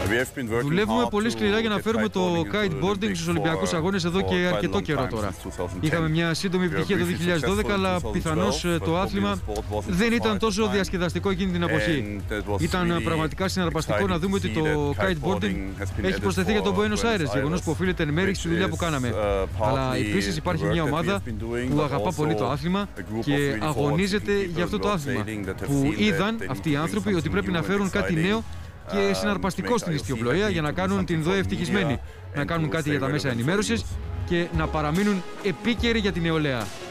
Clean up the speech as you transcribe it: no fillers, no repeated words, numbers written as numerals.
Δουλεύουμε πολύ σκληρά για να φέρουμε το kiteboarding στους Ολυμπιακούς Αγώνες εδώ και αρκετό καιρό τώρα. Είχαμε μια σύντομη επιτυχία το 2012, αλλά πιθανώς το άθλημα δεν ήταν τόσο διασκεδαστικό εκείνη την εποχή. Ήταν πραγματικά συναρπαστικό να δούμε ότι το kiteboarding έχει προσθεθεί για τον Buenos Aires, γεγονός που οφείλεται εν μέρει στη δουλειά που κάναμε. Αλλά επίσης υπάρχει μια ομάδα που αγαπά πολύ το άθλημα και αγωνίζεται για αυτό το άθλημα. Που είδαν αυτοί οι άνθρωποι ότι πρέπει να φέρουν κάτι νέο και συναρπαστικό στην ιστιοπλοεία για να κάνουν την ΔΟΕ ευτυχισμένη, να κάνουν κάτι για τα μέσα ενημέρωσης και να παραμείνουν επίκαιροι για την νεολαία.